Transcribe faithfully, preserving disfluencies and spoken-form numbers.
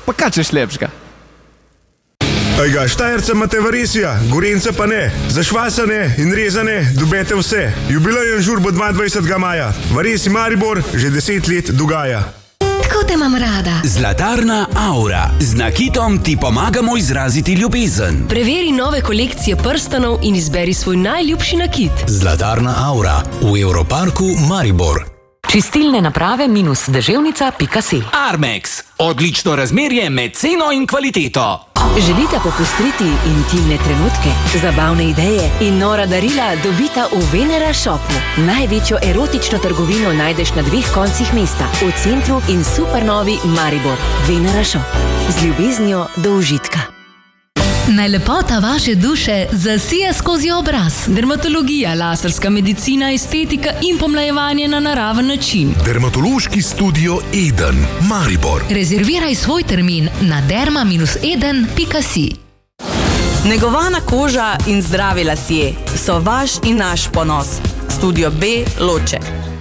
Pa kaj češ lepšega? Ejga, Štajerca imate varisija, Gorenca pa ne. Zašvasane in rezane dobete vse. Jubilejen žur bo dvaindvajsetega maja. Varisi Maribor že deset let dogaja. Tako te imam rada. Zlatarna Aura. Z nakitom ti pomagamo izraziti ljubezen. Preveri nove kolekcije prstanov in izberi svoj najljubši nakit. Zlatarna Aura v Europarku Maribor. Čistilne naprave minus deževnica pika si. Armex. Odlično razmerje med ceno in kvaliteto. Želite popestriti intimne trenutke, zabavne ideje in nora darila dobita v Venera Shopu. Največjo erotično trgovino najdeš na dveh koncih mesta, v centru in supernovi Maribor. Venera Shop. Z ljubeznijo do užitka. Naj lepota vaše duše zasije skozi obraz. Dermatologija, laserska medicina, estetika in pomlajevanje na naraven način. Dermatološki studio Eden, Maribor. Rezerviraj svoj termin na derma eden pika si. Negovana koža in zdravi lasje so vaš in naš ponos. Studio B, Loče.